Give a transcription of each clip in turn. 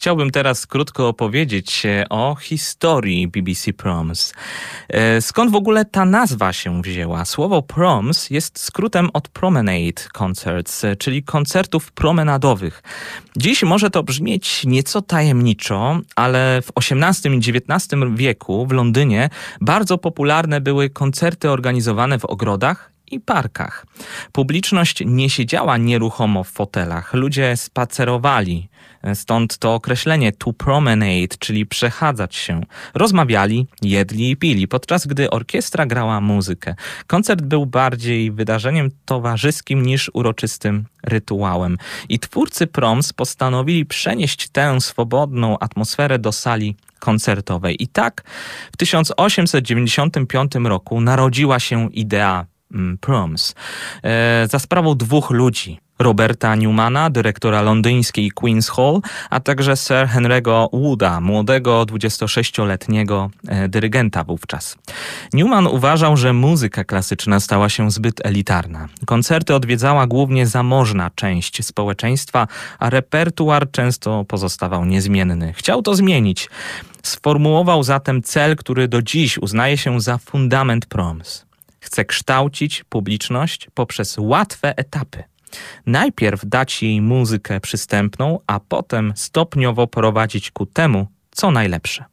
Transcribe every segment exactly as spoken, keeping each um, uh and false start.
chciałbym teraz krótko opowiedzieć o historii B B C Proms. Skąd w ogóle ta nazwa się wzięła? Słowo Proms jest skrótem od Promenade Concerts, czyli koncertów promenadowych. Dziś może to brzmieć nieco tajemniczo, ale w osiemnastym i dziewiętnastym wieku w Londynie bardzo popularne były koncerty organizowane w ogrodach i parkach. Publiczność nie siedziała nieruchomo w fotelach, ludzie spacerowali. Stąd to określenie to promenade, czyli przechadzać się. Rozmawiali, jedli i pili, podczas gdy orkiestra grała muzykę. Koncert był bardziej wydarzeniem towarzyskim niż uroczystym rytuałem. I twórcy Proms postanowili przenieść tę swobodną atmosferę do sali koncertowej. I tak w tysiąc osiemset dziewięćdziesiątym piątym roku narodziła się idea Proms. E, za sprawą dwóch ludzi. Roberta Newmana, dyrektora londyńskiej Queen's Hall, a także Sir Henry'ego Wooda, młodego dwudziestosześcioletniego e, dyrygenta wówczas. Newman uważał, że muzyka klasyczna stała się zbyt elitarna. Koncerty odwiedzała głównie zamożna część społeczeństwa, a repertuar często pozostawał niezmienny. Chciał to zmienić. Sformułował zatem cel, który do dziś uznaje się za fundament Proms. Chce kształcić publiczność poprzez łatwe etapy. Najpierw dać jej muzykę przystępną, a potem stopniowo prowadzić ku temu, co najlepsze.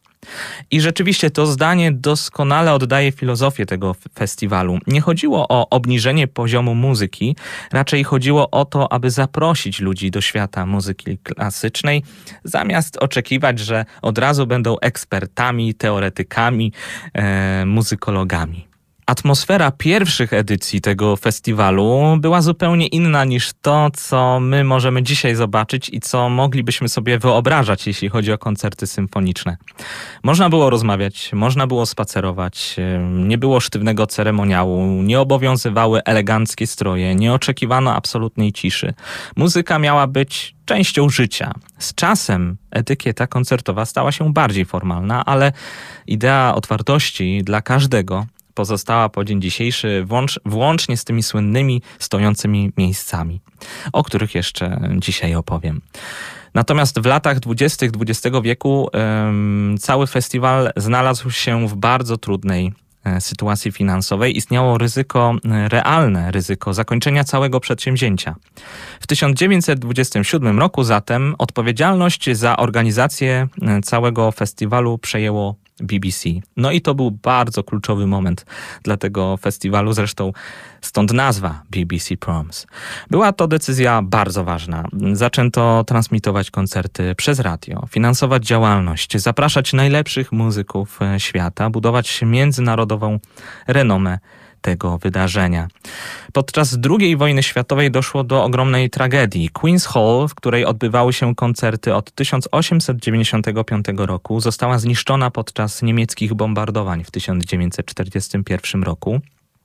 I rzeczywiście to zdanie doskonale oddaje filozofię tego festiwalu. Nie chodziło o obniżenie poziomu muzyki, raczej chodziło o to, aby zaprosić ludzi do świata muzyki klasycznej, zamiast oczekiwać, że od razu będą ekspertami, teoretykami, e, muzykologami. Atmosfera pierwszych edycji tego festiwalu była zupełnie inna niż to, co my możemy dzisiaj zobaczyć i co moglibyśmy sobie wyobrażać, jeśli chodzi o koncerty symfoniczne. Można było rozmawiać, można było spacerować, nie było sztywnego ceremoniału, nie obowiązywały eleganckie stroje, nie oczekiwano absolutnej ciszy. Muzyka miała być częścią życia. Z czasem etykieta koncertowa stała się bardziej formalna, ale idea otwartości dla każdego pozostała po dzień dzisiejszy, włącz, włącznie z tymi słynnymi stojącymi miejscami, o których jeszcze dzisiaj opowiem. Natomiast w latach dwudziestych dwudziestego wieku ym, cały festiwal znalazł się w bardzo trudnej y, sytuacji finansowej. Istniało ryzyko, y, realne ryzyko zakończenia całego przedsięwzięcia. W tysiąc dziewięćset dwudziestym siódmym roku zatem odpowiedzialność za organizację y, całego festiwalu przejęło B B C. No i to był bardzo kluczowy moment dla tego festiwalu, zresztą stąd nazwa B B C Proms. Była to decyzja bardzo ważna. Zaczęto transmitować koncerty przez radio, finansować działalność, zapraszać najlepszych muzyków świata, budować międzynarodową renomę tego wydarzenia. Podczas drugiej wojny światowej doszło do ogromnej tragedii. Queen's Hall, w której odbywały się koncerty od tysiąc osiemset dziewięćdziesiątego piątego roku, została zniszczona podczas niemieckich bombardowań w tysiąc dziewięćset czterdziestym pierwszym roku.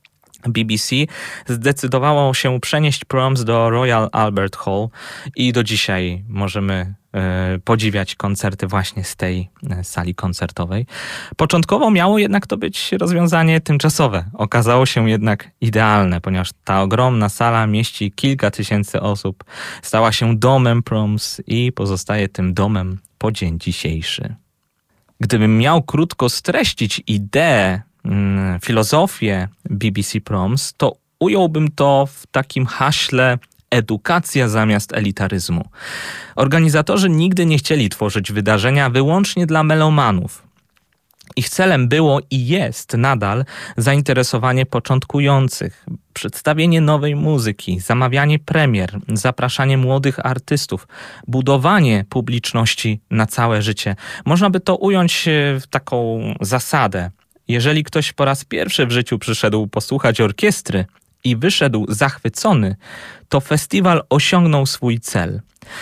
B B C zdecydowało się przenieść Proms do Royal Albert Hall i do dzisiaj możemy e, podziwiać koncerty właśnie z tej e, sali koncertowej. Początkowo miało jednak to być rozwiązanie tymczasowe. Okazało się jednak idealne, ponieważ ta ogromna sala mieści kilka tysięcy osób. Stała się domem Proms i pozostaje tym domem po dzień dzisiejszy. Gdybym miał krótko streścić ideę, filozofię B B C Proms, to ująłbym to w takim haśle edukacja zamiast elitaryzmu. Organizatorzy nigdy nie chcieli tworzyć wydarzenia wyłącznie dla melomanów. Ich celem było i jest nadal zainteresowanie początkujących, przedstawienie nowej muzyki, zamawianie premier, zapraszanie młodych artystów, budowanie publiczności na całe życie. Można by to ująć w taką zasadę. Jeżeli ktoś po raz pierwszy w życiu przyszedł posłuchać orkiestry i wyszedł zachwycony, to festiwal osiągnął swój cel.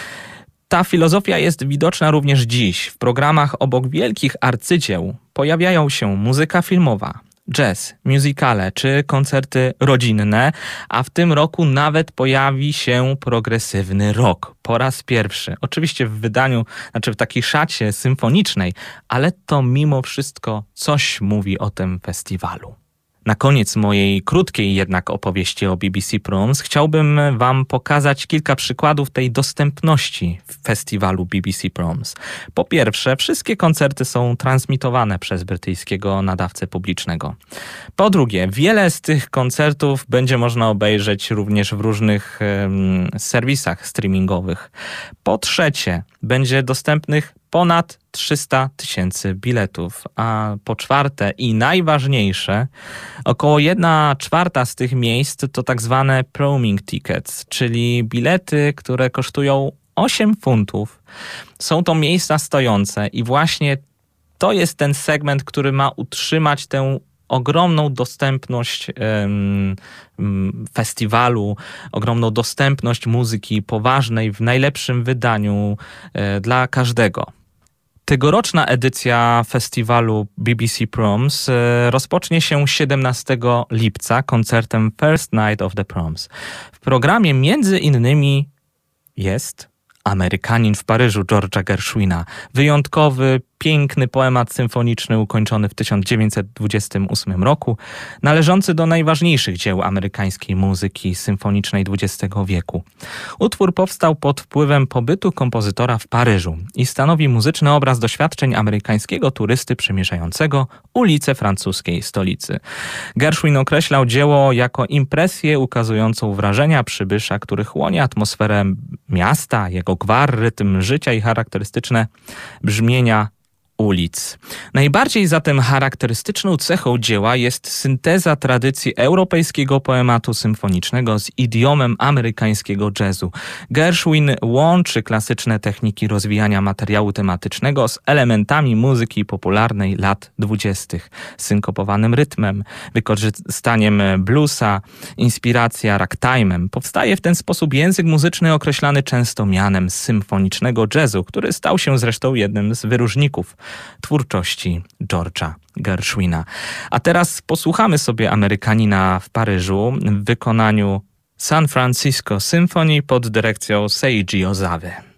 Ta filozofia jest widoczna również dziś. W programach obok wielkich arcydzieł pojawiają się muzyka filmowa, jazz, musicale czy koncerty rodzinne, a w tym roku nawet pojawi się progresywny rock. Po raz pierwszy. Oczywiście w wydaniu, znaczy w takiej szacie symfonicznej, ale to mimo wszystko coś mówi o tym festiwalu. Na koniec mojej krótkiej jednak opowieści o B B C Proms chciałbym wam pokazać kilka przykładów tej dostępności w festiwalu B B C Proms. Po pierwsze, wszystkie koncerty są transmitowane przez brytyjskiego nadawcę publicznego. Po drugie, wiele z tych koncertów będzie można obejrzeć również w różnych um, serwisach streamingowych. Po trzecie, będzie dostępnych ponad trzysta tysięcy biletów, a po czwarte i najważniejsze, około jedna czwarta z tych miejsc to tak zwane roaming tickets, czyli bilety, które kosztują osiem funtów. Są to miejsca stojące i właśnie to jest ten segment, który ma utrzymać tę ogromną dostępność um, um, festiwalu, ogromną dostępność muzyki poważnej w najlepszym wydaniu um, dla każdego. Tegoroczna edycja festiwalu B B C Proms rozpocznie się siedemnastego lipca koncertem First Night of the Proms. W programie między innymi jest Amerykanin w Paryżu George'a Gershwina. Wyjątkowy, piękny poemat symfoniczny ukończony w tysiąc dziewięćset dwudziestym ósmym roku, należący do najważniejszych dzieł amerykańskiej muzyki symfonicznej dwudziestego wieku. Utwór powstał pod wpływem pobytu kompozytora w Paryżu i stanowi muzyczny obraz doświadczeń amerykańskiego turysty przemierzającego ulice francuskiej stolicy. Gershwin określał dzieło jako impresję ukazującą wrażenia przybysza, który chłonie atmosferę miasta, jego gwar, rytm życia i charakterystyczne brzmienia ulic. Najbardziej zatem charakterystyczną cechą dzieła jest synteza tradycji europejskiego poematu symfonicznego z idiomem amerykańskiego jazzu. Gershwin łączy klasyczne techniki rozwijania materiału tematycznego z elementami muzyki popularnej lat dwudziestych, synkopowanym rytmem, wykorzystaniem bluesa, inspiracja ragtime'em. Powstaje w ten sposób język muzyczny określany często mianem symfonicznego jazzu, który stał się zresztą jednym z wyróżników twórczości George'a Gershwina. A teraz posłuchamy sobie Amerykanina w Paryżu w wykonaniu San Francisco Symphony pod dyrekcją Seiji Ozawy.